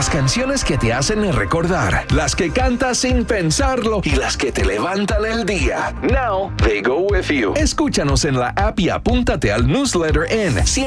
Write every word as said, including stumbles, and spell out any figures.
Las canciones que te hacen recordar, las que cantas sin pensarlo y las que te levantan el día. Now they go with you. Escúchanos en la app y apúntate al newsletter en